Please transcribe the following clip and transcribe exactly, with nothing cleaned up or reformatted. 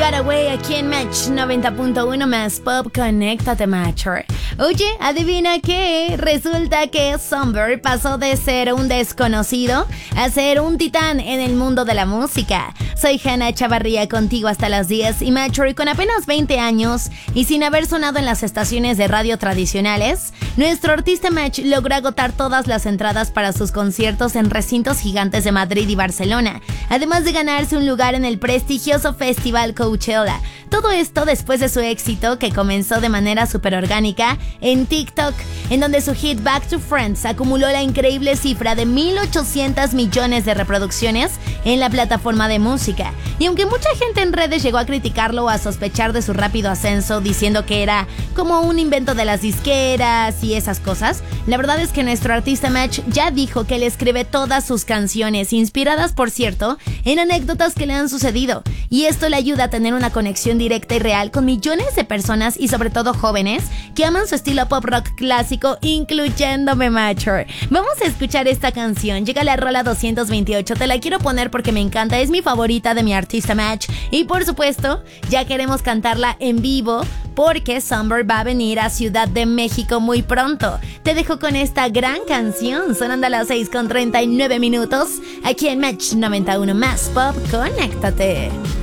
Got Away aquí en Match noventa punto uno más Pop. Conéctate, Matcher. Oye, adivina qué, resulta que Somber pasó de ser un desconocido a ser un titán en el mundo de la música. Soy Hannah Chavarría, contigo hasta las diez, y Matcher, con apenas veinte años y sin haber sonado en las estaciones de radio tradicionales, nuestro artista Match logró agotar todas las entradas para sus conciertos en recintos gigantes de Madrid y Barcelona, además de ganarse un lugar en el prestigioso festival Coachella. Todo esto después de su éxito, que comenzó de manera súper orgánica en TikTok, en donde su hit Back to Friends acumuló la increíble cifra de mil ochocientos millones de reproducciones en la plataforma de música. Y aunque mucha gente en redes llegó a criticarlo o a sospechar de su rápido ascenso, diciendo que era como un invento de las disqueras y esas cosas, la verdad es que nuestro artista Match ya dijo que él escribe todas sus canciones, inspiradas, por cierto, en anécdotas que le han sucedido, y esto le ayuda a tener una conexión directa y real con millones de personas, y sobre todo jóvenes, que aman su estilo pop rock clásico, incluyéndome, Matcher. Vamos a escuchar esta canción. Llega la rola doscientos veintiocho, te la quiero poner porque me encanta, es mi favorita de mi artista Match, y por supuesto, ya queremos cantarla en vivo, porque Somber va a venir a Ciudad de México muy pronto. Te dejo con esta gran canción, sonando a las seis con treinta y nueve minutos, aquí en Match noventa y uno más Pop. Conéctate.